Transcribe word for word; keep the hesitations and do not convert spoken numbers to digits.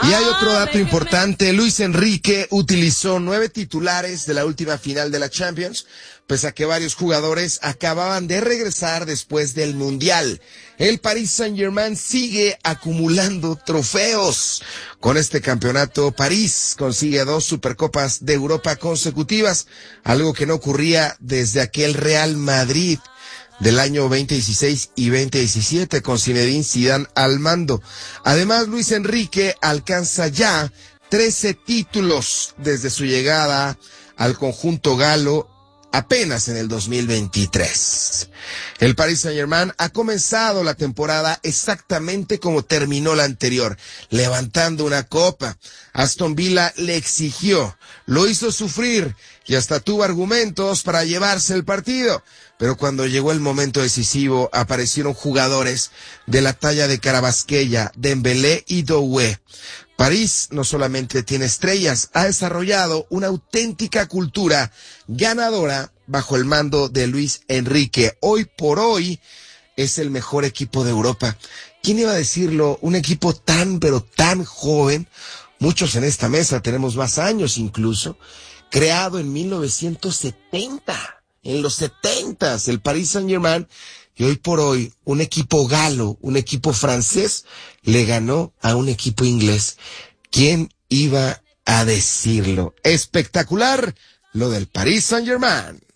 Y hay otro dato importante, Luis Enrique utilizó nueve titulares de la última final de la Champions, pese a que varios jugadores acababan de regresar después del Mundial. El Paris Saint-Germain sigue acumulando trofeos. Con este campeonato, París consigue dos Supercopas de Europa consecutivas, algo que no ocurría desde aquel Real Madrid del año veinte dieciséis y veinte diecisiete con Zinedine Zidane al mando. Además, Luis Enrique alcanza ya trece títulos desde su llegada al conjunto galo apenas en el dos mil veintitrés. El Paris Saint-Germain ha comenzado la temporada exactamente como terminó la anterior, levantando una copa. Aston Villa le exigió, lo hizo sufrir y hasta tuvo argumentos para llevarse el partido. Pero cuando llegó el momento decisivo, aparecieron jugadores de la talla de Carabasquelia, Dembélé y Doué. París no solamente tiene estrellas, ha desarrollado una auténtica cultura ganadora bajo el mando de Luis Enrique. Hoy por hoy es el mejor equipo de Europa. ¿Quién iba a decirlo? Un equipo tan pero tan joven, muchos en esta mesa tenemos más años incluso, creado en mil novecientos setenta. En los setentas, el Paris Saint-Germain, y hoy por hoy, un equipo galo, un equipo francés, le ganó a un equipo inglés. ¿Quién iba a decirlo? Espectacular lo del Paris Saint-Germain.